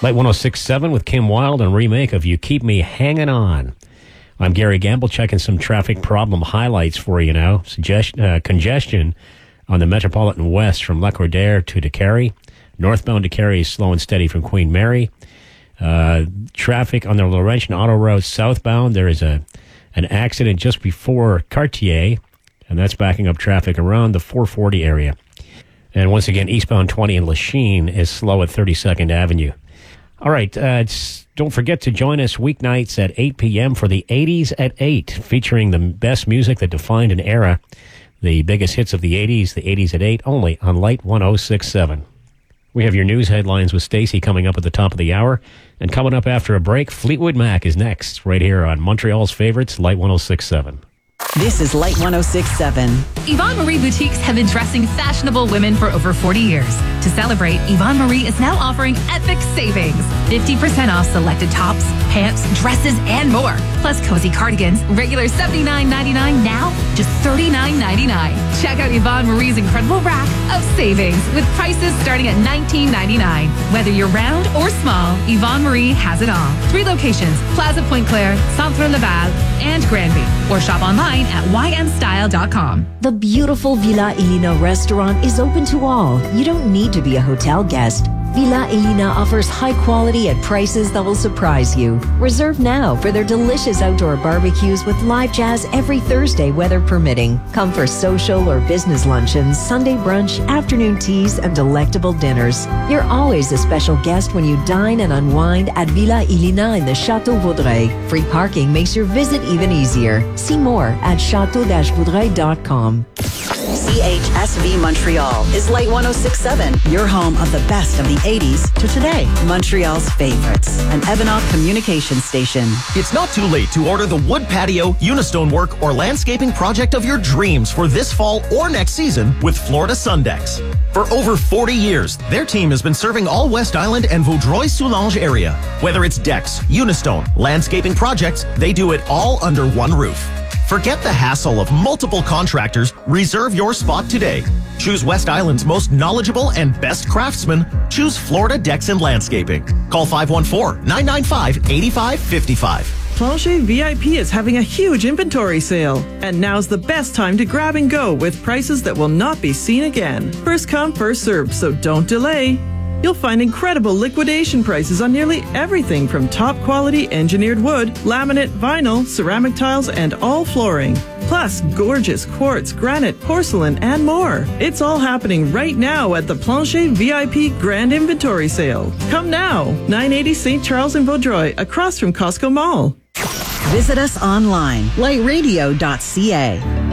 Light 106.7 with Kim Wilde and remake of You Keep Me Hanging On. I'm Gary Gamble checking some traffic problem highlights for you now. Congestion on the Metropolitan West from Lacordaire to DeCarry. Northbound DeCarry is slow and steady from Queen Mary. Traffic on the Laurentian Auto Road southbound. There is an accident just before Cartier, and that's backing up traffic around the 440 area. And once again, eastbound 20 in Lachine is slow at 32nd Avenue. All right, don't forget to join us weeknights at 8 p.m. for the 80s at 8, featuring the best music that defined an era, the biggest hits of the 80s at 8, only on Light 106.7. We have your news headlines with Stacey coming up at the top of the hour. And coming up after a break, Fleetwood Mac is next, right here on Montreal's favorites, Light 106.7. This is Light 106.7. Yvonne Marie Boutiques have been dressing fashionable women for over 40 years. To celebrate, Yvonne Marie is now offering epic savings. 50% off selected tops, pants, dresses, and more. Plus cozy cardigans, regular $79.99, now just $39.99. Check out Yvonne Marie's incredible rack of savings with prices starting at $19.99. Whether you're round or small, Yvonne Marie has it all. 3 locations, Plaza Pointe-Claire, Centre Laval, and Granby. Or shop online at ymstyle.com. The beautiful Villa Elina restaurant is open to all. You don't need to be a hotel guest. Villa Elina offers high quality at prices that will surprise you. Reserve now for their delicious outdoor barbecues with live jazz every Thursday, weather permitting. Come for social or business luncheons, Sunday brunch, afternoon teas, and delectable dinners. You're always a special guest when you dine and unwind at Villa Elina in the Chateau Vaudreuil. Free parking makes your visit even easier. See more at chateau-vaudreuil.com. CHSV Montreal is Light 106.7, your home of the best of the 80s to today. Montreal's favorites, an Evanov communication station. It's not too late to order the wood patio, Unistone work, or landscaping project of your dreams for this fall or next season with Florida Sundex. For over 40 years, their team has been serving all West Island and Vaudreuil-Soulanges area. Whether it's decks, Unistone, landscaping projects, they do it all under one roof. Forget the hassle of multiple contractors. Reserve your spot today. Choose West Island's most knowledgeable and best craftsmen. Choose Florida Decks and Landscaping. Call 514-995-8555. Plancher VIP is having a huge inventory sale, and now's the best time to grab and go with prices that will not be seen again. First come, first served, so don't delay. You'll find incredible liquidation prices on nearly everything from top quality engineered wood, laminate, vinyl, ceramic tiles, and all flooring. Plus gorgeous quartz, granite, porcelain, and more. It's all happening right now at the Plancher VIP Grand Inventory Sale. Come now, 980 St. Charles in Vaudreuil, across from Costco Mall. Visit us online, lightradio.ca.